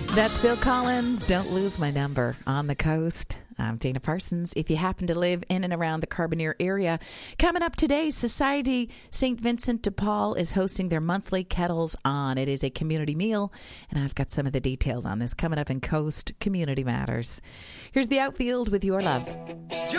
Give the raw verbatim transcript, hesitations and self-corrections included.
That's Phil Collins, Don't Lose My Number on the coast. I'm Dana Parsons. If you happen to live in and around the Carbonear area, coming up today, Society Saint Vincent de Paul is hosting their monthly Kettles On. It is a community meal, and I've got some of the details on this coming up in Coast Community Matters. Here's the outfield with Your Love.